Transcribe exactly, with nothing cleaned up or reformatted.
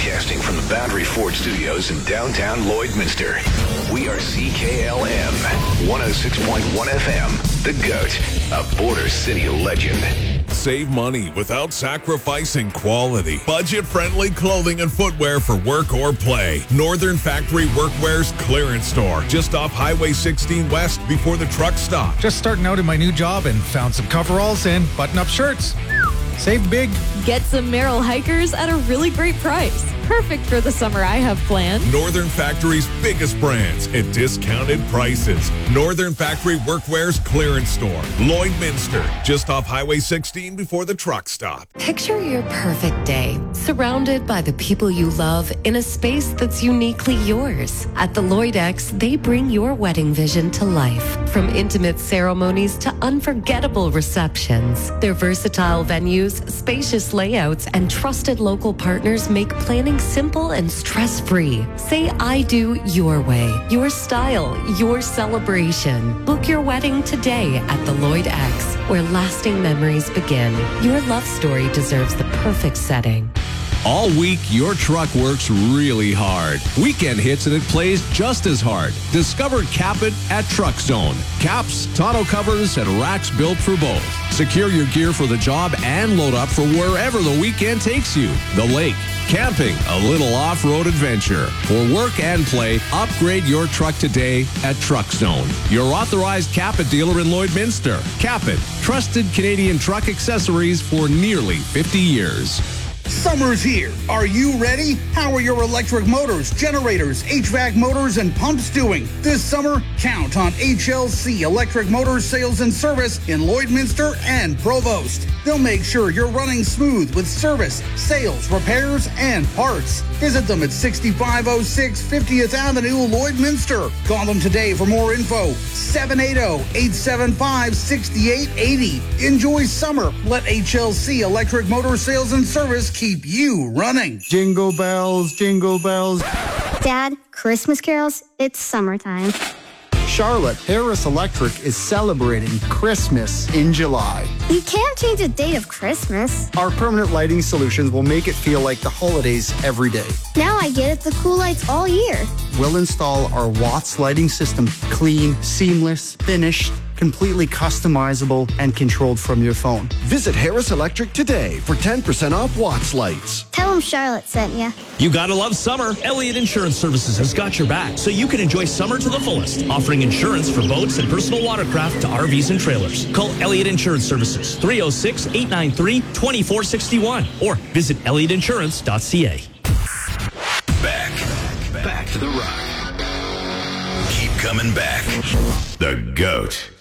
Broadcasting from the Boundary Ford Studios in downtown Lloydminster. We are C K L M, one oh six point one F M, The GOAT, a Border City legend. Save money without sacrificing quality. Budget-friendly clothing and footwear for work or play. Northern Factory Workwear's clearance store, just off Highway sixteen West before the truck stop. Just starting out in my new job and found some coveralls and button-up shirts. Save big. Get some Merrill hikers at a really great price. Perfect for the summer I have planned. Northern Factory's biggest brands at discounted prices. Northern Factory Workwear's clearance store, Lloydminster, just off Highway sixteen before the truck stop. Picture your perfect day, surrounded by the people you love in a space that's uniquely yours. At the Lloyd X, they bring your wedding vision to life. From intimate ceremonies to unforgettable receptions. Their versatile venues, spacious layouts, and trusted local partners make planning simple and stress-free. Say I do your way, your style, your celebration. Book your wedding today at the Lloyd X, where lasting memories begin. Your love story deserves the perfect setting. All week, your truck works really hard. Weekend hits and it plays just as hard. Discover Cap-It at Truck Zone. Caps, tonneau covers, and racks built for both. Secure your gear for the job and load up for wherever the weekend takes you. The lake, camping, a little off-road adventure. For work and play, upgrade your truck today at Truck Zone. Your authorized Cap-It dealer in Lloydminster. Cap-It, trusted Canadian truck accessories for nearly fifty years. Summer's here. Are you ready? How are your electric motors, generators, H V A C motors, and pumps doing? This summer, count on H L C Electric Motors Sales and Service in Lloydminster and Provost. They'll make sure you're running smooth with service, sales, repairs, and parts. Visit them at sixty-five oh six fiftieth Avenue, Lloydminster. Call them today for more info. seven eight zero, eight seven five, six eight eight zero. Enjoy summer. Let H L C Electric Motor Sales and Service keep you running. Jingle bells, jingle bells. Dad, Christmas carols, it's summertime. Charlotte, Harris Electric is celebrating Christmas in July. You can't change the date of Christmas. Our permanent lighting solutions will make it feel like the holidays every day. Now I get it, the cool lights all year. We'll install our Watts lighting system. Clean, seamless, finished, completely customizable, and controlled from your phone. Visit Harris Electric today for ten percent off Watts lights. Tell them Charlotte sent you. You gotta love summer. Elliott Insurance Services has got your back, so you can enjoy summer to the fullest, offering insurance for boats and personal watercraft to R Vs and trailers. Call Elliott Insurance Services, three oh six, eight nine three, two four six one, or visit elliott insurance dot c a. Back, back to the rock. Keep coming back. The GOAT.